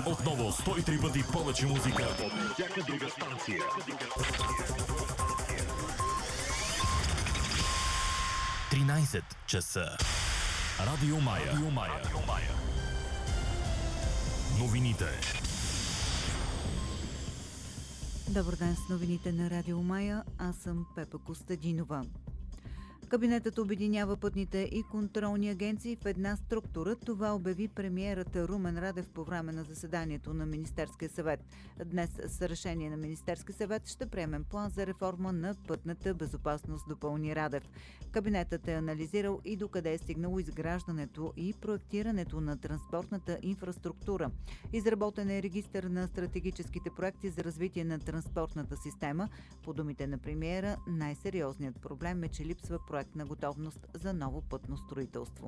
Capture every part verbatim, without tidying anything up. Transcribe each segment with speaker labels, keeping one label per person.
Speaker 1: Отново сто и три пъти повече музика от всяка друга станция. тринайсет часа. Радио Мая. Радио Мая. Новините.
Speaker 2: Добър ден с новините на Радио Мая. Аз съм Пепа Костадинова. Кабинетът обединява пътните и контролни агенции в една структура. Това обяви премиерът Румен Радев по време на заседанието на Министерския съвет. Днес с решение на Министерския съвет ще приемем план за реформа на пътната безопасност, допълни Радев. Кабинетът е анализирал и докъде е стигнало изграждането и проектирането на транспортната инфраструктура. Изработен е регистър на стратегическите проекти за развитие на транспортната система. По думите на премиера, най-сериозният проблем е, че липсва проект на готовност за ново пътно строителство.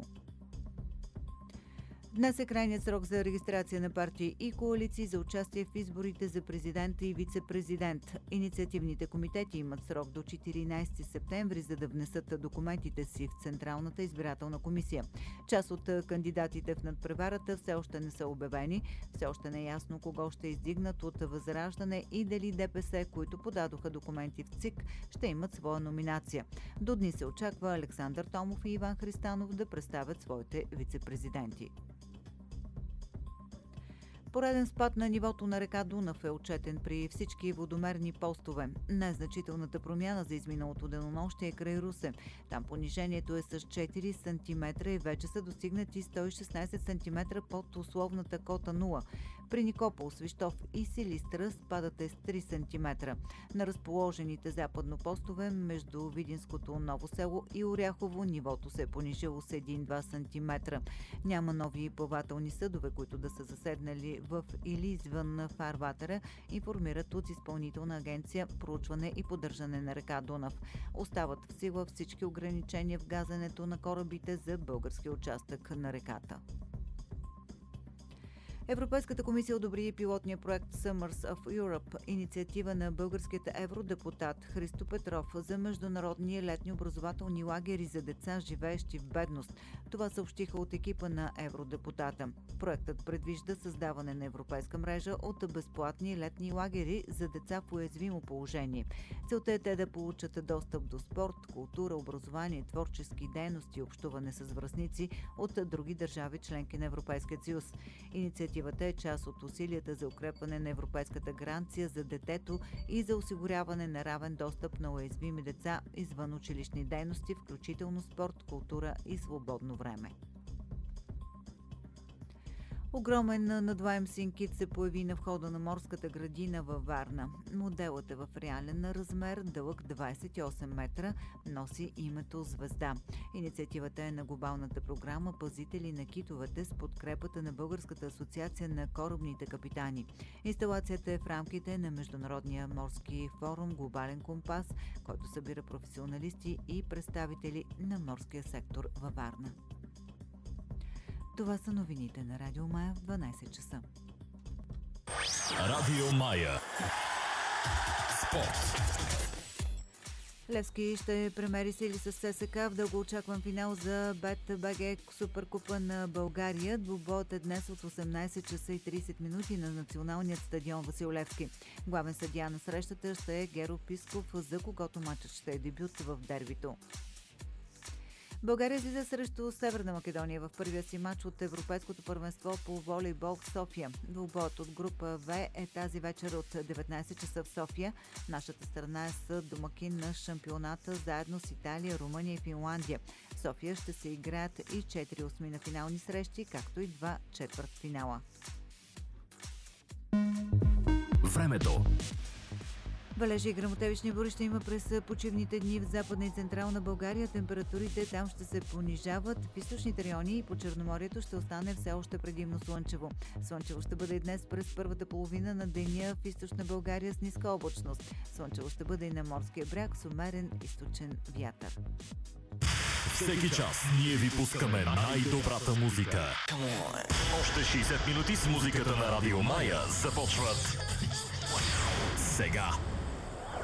Speaker 2: Днес е крайният срок за регистрация на партии и коалиции за участие в изборите за президента и вице-президент. Инициативните комитети имат срок до четиринайсети септември, за да внесат документите си в Централната избирателна комисия. Част от кандидатите в надпреварата все още не са обявени. Все още не е ясно кого ще издигнат от Възраждане и дали ДПС, които подадоха документи в ЦИК, ще имат своя номинация. До дни се очаква Александър Томов и Иван Христанов да представят своите вице-президенти. Пореден спад на нивото на река Дунав е отчетен при всички водомерни постове. Незначителната промяна за изминалото денонощие е край Русе. Там понижението е с четири сантиметра и вече са достигнати сто и шестнайсет сантиметра под условната кота нула. При Никопол, Свищов и Силистра спадът е с три сантиметра. На разположените западно постове между Видинското Ново село и Оряхово нивото се е понижило с един-два сантиметра. Няма нови плавателни съдове, които да са заседнали в или извън фарватера, информират от Изпълнителна агенция проучване и поддържане на река Дунав. Остават в сила всички ограничения в газенето на корабите за българския участък на реката. Европейската комисия одобри пилотния проект Summers of Europe, инициатива на българският евродепутат Христо Петров за международни летни образователни лагери за деца, живеещи в бедност. Това съобщиха от екипа на евродепутата. Проектът предвижда създаване на европейска мрежа от безплатни летни лагери за деца в уязвимо положение. Целта е те да получат достъп до спорт, култура, образование, творчески дейности и общуване с връстници от други държави, членки на Европейския съюз. Инициативата е част от усилията за укрепване на европейската гаранция за детето и за осигуряване на равен достъп на уязвими деца извън училищни дейности, включително спорт, култура и свободно време. Огромен надуваем син кит се появи на входа на морската градина във Варна. Моделът е в реален размер, дълъг двайсет и осем метра, носи името Звезда. Инициативата е на глобалната програма Пазители на китовете с подкрепата на Българската асоциация на корабните капитани. Инсталацията е в рамките на Международния морски форум Глобален компас, който събира професионалисти и представители на морския сектор във Варна. Това са новините на Радио Мая в дванайсет часа.
Speaker 1: Радио Мая. Спорт.
Speaker 2: Левски ще премери сили с ССК в дългоочакван финал за БТБГ Суперкупа на България. Двубоят е днес от осемнайсет часа и трийсет минути на националният стадион Васил Левски. Главен съдия на срещата ще е Геро Писков, за когото матчът ще е дебют в дербито. България излиза срещу Северна Македония в първия си матч от Европейското първенство по волейбол в София. Двубоят от група В е тази вечер от деветнайсет часа в София. Нашата страна е с домакин на шампионата заедно с Италия, Румъния и Финландия. В София ще се играят и четири осми на финални срещи, както и два четвъртфинала.
Speaker 1: Времето.
Speaker 2: Валежи и гръмотевични бури ще има през почивните дни в Западна и Централна България. Температурите там ще се понижават. В източните райони и по Черноморието ще остане все още предимно слънчево. Слънчево ще бъде и днес през първата половина на деня в източна България с ниска облачност. Слънчево ще бъде и на морския бряг с умерен източен вятър.
Speaker 1: Всеки час ние ви пускаме най-добрата музика. Още шейсет минути с музиката на Радио Мая започват сега.